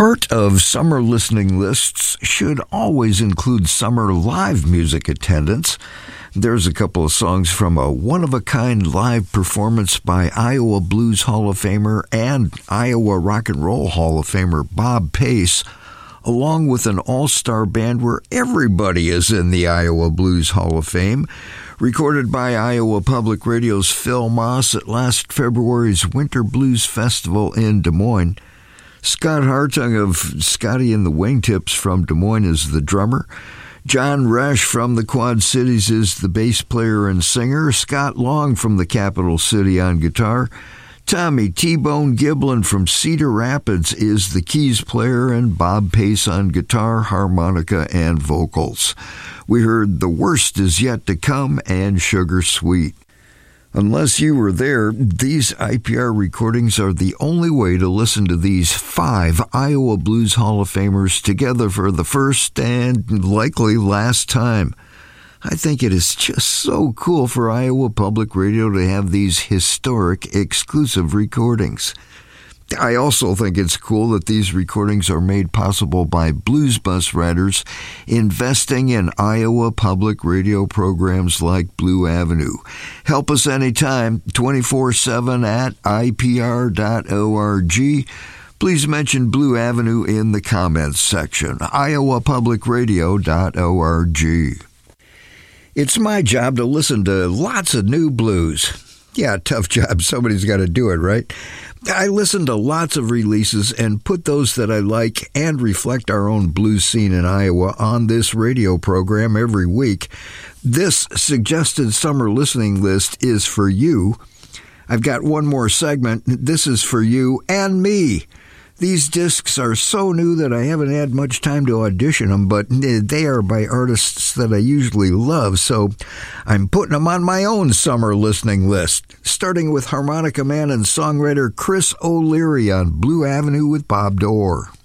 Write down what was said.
Part of summer listening lists should always include summer live music attendance. There's a couple of songs from a one-of-a-kind live performance by Iowa Blues Hall of Famer and Iowa Rock and Roll Hall of Famer Bob Pace, along with an all-star band where everybody is in the Iowa Blues Hall of Fame, recorded by Iowa Public Radio's Phil Moss at last February's Winter Blues Festival in Des Moines. Scott Hartung of Scotty and the Wingtips from Des Moines is the drummer. John Resch from the Quad Cities is the bass player and singer. Scott Long from the Capital City on guitar. Tommy T-Bone Giblin from Cedar Rapids is the keys player, and Bob Pace on guitar, harmonica, and vocals. We heard The Worst Is Yet to Come and Sugar Sweet. Unless you were there, these IPR recordings are the only way to listen to these 5 Iowa Blues Hall of Famers together for the first and likely last time. I think it is just so cool for Iowa Public Radio to have these historic exclusive recordings. I also think it's cool that these recordings are made possible by Blues Bus Riders investing in Iowa Public Radio programs like Blue Avenue. Help us anytime, 24/7 at ipr.org. Please mention Blue Avenue in the comments section, iowapublicradio.org. It's my job to listen to lots of new blues. Yeah, tough job. Somebody's got to do it, right? I listen to lots of releases and put those that I like and reflect our own blues scene in Iowa on this radio program every week. This suggested summer listening list is for you. I've got one more segment. This is for you and me. These discs are so new that I haven't had much time to audition them, but they are by artists that I usually love, so I'm putting them on my own summer listening list, starting with harmonica man and songwriter Chris O'Leary on Blue Avenue with Bob Dorr.